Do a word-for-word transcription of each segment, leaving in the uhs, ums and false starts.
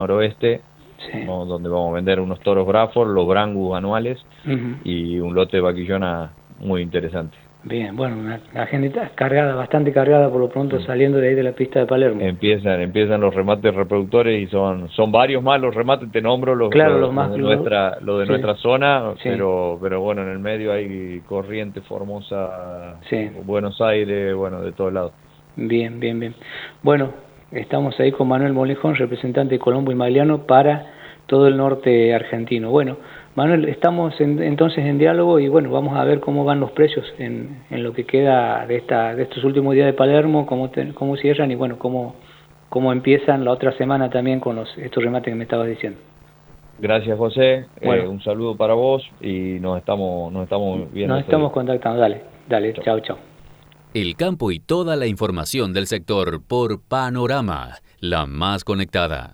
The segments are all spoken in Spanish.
noroeste, Sí. ¿no? Donde vamos a vender unos toros Braford, los Brangus anuales Uh-huh. y un lote de vaquillona muy interesante. Bien, bueno, una agenda cargada, bastante cargada por lo pronto, mm. saliendo de ahí de la pista de Palermo. Empiezan empiezan los remates reproductores y son son varios más los remates, te nombro los, claro, los, los más, los de nuestra, lo de sí. nuestra zona, sí. pero pero bueno, en el medio hay Corrientes, Formosa, sí. Buenos Aires, bueno, de todos lados. Bien, bien, bien. Bueno, estamos ahí con Manuel Molejón, representante de Colombo y Magliano para todo el norte argentino. Bueno, Manuel, estamos en, entonces en diálogo y bueno, vamos a ver cómo van los precios en, en lo que queda de esta de estos últimos días de Palermo, cómo, te, cómo cierran y bueno, cómo, cómo empiezan la otra semana también con los estos remates que me estabas diciendo. Gracias, José. Bueno. Eh, un saludo para vos y nos estamos nos estamos viendo. Nos estamos contactando. Dale, dale, chao, chao. El campo y toda la información del sector por Panorama, la más conectada.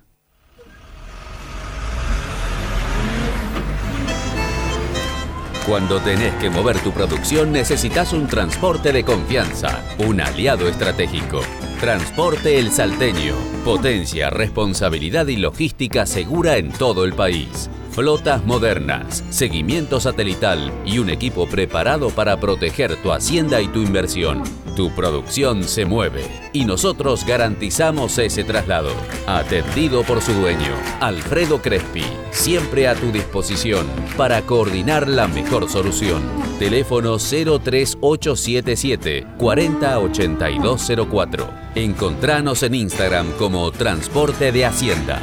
Cuando tenés que mover tu producción, necesitas un transporte de confianza, un aliado estratégico. Transporte El Salteño. Potencia, responsabilidad y logística segura en todo el país. Flotas modernas, seguimiento satelital y un equipo preparado para proteger tu hacienda y tu inversión. Tu producción se mueve y nosotros garantizamos ese traslado. Atendido por su dueño, Alfredo Crespi, siempre a tu disposición para coordinar la mejor solución. Teléfono cero tres ocho siete siete, cuatro cero ocho dos cero cuatro. Encontranos en Instagram como Transporte de Hacienda.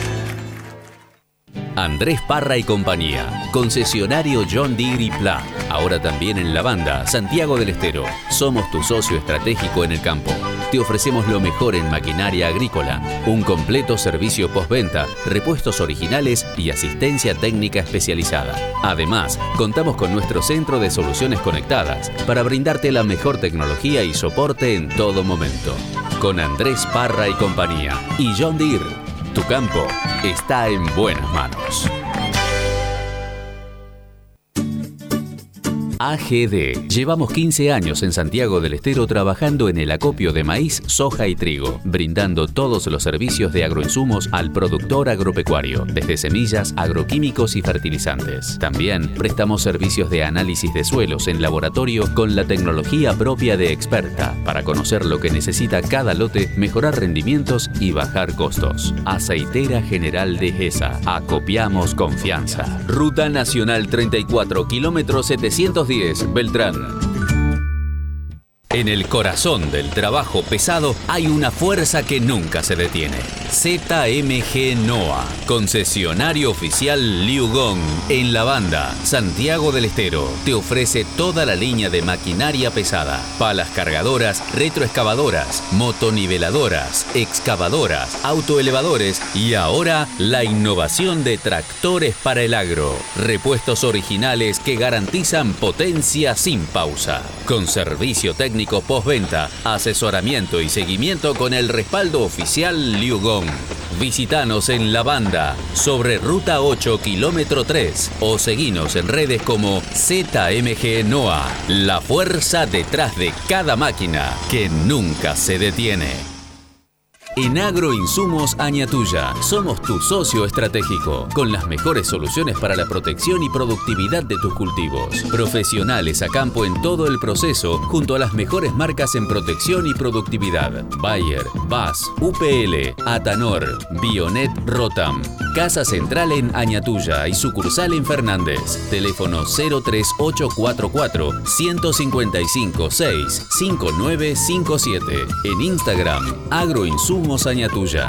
Andrés Parra y compañía, concesionario John Deere y Pla, ahora también en la banda Santiago del Estero. Somos tu socio estratégico en el campo. Te ofrecemos lo mejor en maquinaria agrícola, un completo servicio postventa, repuestos originales y asistencia técnica especializada. Además, contamos con nuestro centro de soluciones conectadas para brindarte la mejor tecnología y soporte en todo momento. Con Andrés Parra y compañía y John Deere, tu campo está en buenas manos. A G D. Llevamos quince años en Santiago del Estero trabajando en el acopio de maíz, soja y trigo, brindando todos los servicios de agroinsumos al productor agropecuario, desde semillas, agroquímicos y fertilizantes. También prestamos servicios de análisis de suelos en laboratorio con la tecnología propia de Experta para conocer lo que necesita cada lote, mejorar rendimientos y bajar costos. Aceitera General de Gesa. Acopiamos confianza. Ruta Nacional treinta y cuatro, kilómetro setecientos diez, Beltrán. En el corazón del trabajo pesado hay una fuerza que nunca se detiene. Z M G NOA, concesionario oficial Liu Gong en la banda Santiago del Estero. Te ofrece toda la línea de maquinaria pesada, palas cargadoras, retroexcavadoras, motoniveladoras, excavadoras, autoelevadores y ahora la innovación de tractores para el agro. Repuestos originales que garantizan potencia sin pausa. Con servicio técnico postventa, asesoramiento y seguimiento con el respaldo oficial Liu Gong. Visítanos en la banda sobre Ruta ocho, kilómetro tres o seguinos en redes como Z M G NOA, la fuerza detrás de cada máquina que nunca se detiene. En Agroinsumos Añatuya somos tu socio estratégico, con las mejores soluciones para la protección y productividad de tus cultivos. Profesionales a campo en todo el proceso, junto a las mejores marcas en protección y productividad. Bayer, B A S, U P L, Atanor, Bionet Rotam. Casa Central en Añatuya y sucursal en Fernández. Teléfono cero tres ocho cuatro cuatro, uno cinco cinco seis, cinco nueve cinco siete. En Instagram, Agroinsumos Añatuya.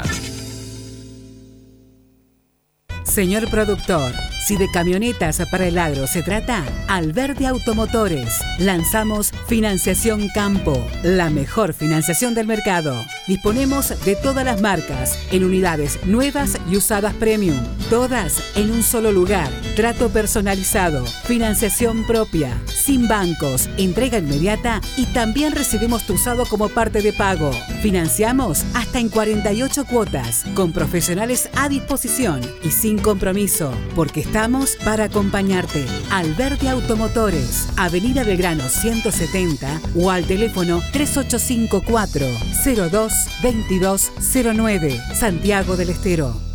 Señor productor, si de camionetas para el agro se trata, Alberdi Automotores. Lanzamos Financiación Campo, la mejor financiación del mercado. Disponemos de todas las marcas, en unidades nuevas y usadas premium. Todas en un solo lugar. Trato personalizado, financiación propia, sin bancos, entrega inmediata y también recibimos tu usado como parte de pago. Financiamos hasta en cuarenta y ocho cuotas, con profesionales a disposición y sin compromiso, porque estamos para acompañarte. Alberdi Automotores, Avenida Belgrano ciento setenta o al teléfono tres ocho cinco cuatro, cero dos, veintidós cero nueve, Santiago del Estero.